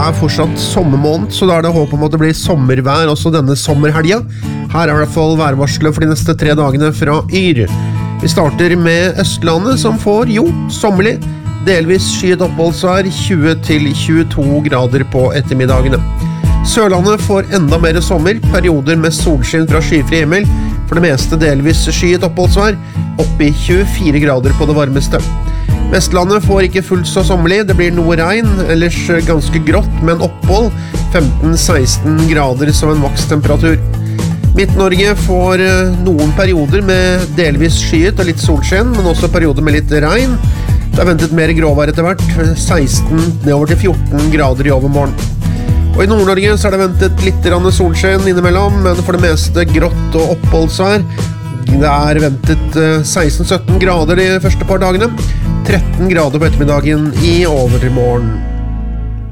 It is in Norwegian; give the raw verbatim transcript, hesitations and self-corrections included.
er fortsatt sommermåned, så da er det håp om at det blir sommervær også denne sommerhelga. Her er i hvert fall værvarselet for de neste tre dagene fra Yr. Vi starter med Østlandet, som får, jo, sommerlig, delvis skyet oppholdsvær, tjue til tjueto grader på ettermiddagene. Sørlandet får enda mer sommer, perioder med solskinn fra skyfri himmel, for det meste delvis skyet oppholdsvær, opp i tjuefire grader på det varmeste. Vestlandet får ikke fullt så sommerlig, det blir noe regn, ellers ganske grått, men opphold femten til seksten grader som en makstemperatur. Midt-Norge får noen perioder med delvis skyet og litt solskinn, men også perioder med litt regn. Det er ventet mer gråvær etter hvert, seksten nedover til fjorten grader i overmorgen. Og i Nord-Norge så er det ventet litt solskinn innimellom, men for det meste grått og oppholdsvær. Det er ventet seksten til sytten grader de første par dagene, tretten grader på ettermiddagen i overmorgen.